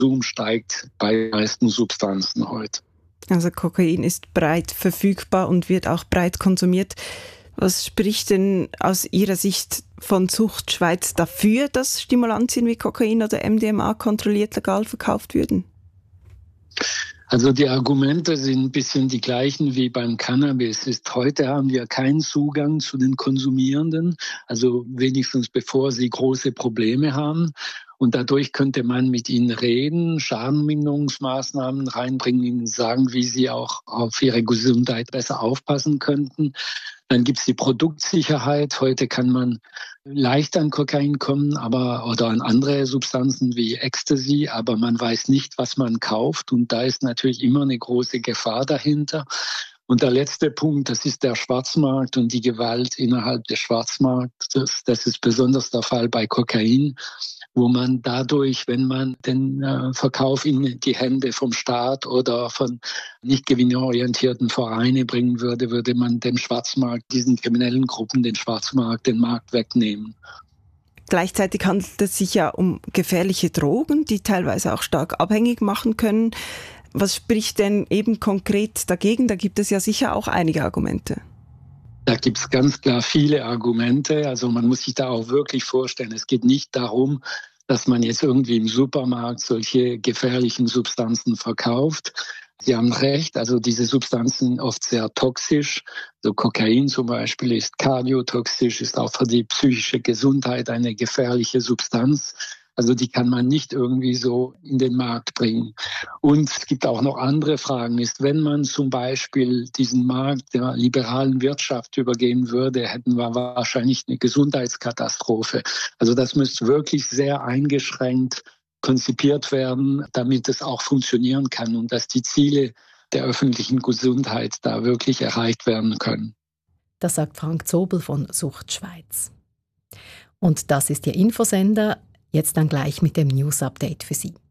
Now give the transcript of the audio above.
Konsum steigt bei den meisten Substanzen heute. Also Kokain ist breit verfügbar und wird auch breit konsumiert. Was spricht denn aus Ihrer Sicht von Zucht Schweiz dafür, dass Stimulantien wie Kokain oder MDMA kontrolliert legal verkauft würden? Also die Argumente sind ein bisschen die gleichen wie beim Cannabis. Heute haben wir keinen Zugang zu den Konsumierenden, also wenigstens bevor sie große Probleme haben. Und dadurch könnte man mit ihnen reden, Schadenminderungsmaßnahmen reinbringen, ihnen sagen, wie sie auch auf ihre Gesundheit besser aufpassen könnten. Dann gibt es die Produktsicherheit. Heute kann man leicht an Kokain kommen, oder an andere Substanzen wie Ecstasy, aber man weiß nicht, was man kauft. Und da ist natürlich immer eine große Gefahr dahinter. Und der letzte Punkt, das ist der Schwarzmarkt und die Gewalt innerhalb des Schwarzmarktes. Das ist besonders der Fall bei Kokain, wo man dadurch, wenn man den Verkauf in die Hände vom Staat oder von nicht gewinnorientierten Vereinen bringen würde, würde man dem Schwarzmarkt, diesen kriminellen Gruppen, den Schwarzmarkt, den Markt wegnehmen. Gleichzeitig handelt es sich ja um gefährliche Drogen, die teilweise auch stark abhängig machen können. Was spricht denn eben konkret dagegen? Da gibt es ja sicher auch einige Argumente. Da gibt es ganz klar viele Argumente. Also man muss sich da auch wirklich vorstellen, es geht nicht darum, dass man jetzt irgendwie im Supermarkt solche gefährlichen Substanzen verkauft. Sie haben recht, also diese Substanzen sind oft sehr toxisch. So Kokain zum Beispiel ist kardiotoxisch, ist auch für die psychische Gesundheit eine gefährliche Substanz. Also die kann man nicht irgendwie so in den Markt bringen. Und es gibt auch noch andere Fragen. Wenn man zum Beispiel diesen Markt der liberalen Wirtschaft übergeben würde, hätten wir wahrscheinlich eine Gesundheitskatastrophe. Also das müsste wirklich sehr eingeschränkt konzipiert werden, damit es auch funktionieren kann und dass die Ziele der öffentlichen Gesundheit da wirklich erreicht werden können. Das sagt Frank Zobel von Sucht Schweiz. Und das ist Ihr Infosender. Jetzt dann gleich mit dem News-Update für Sie.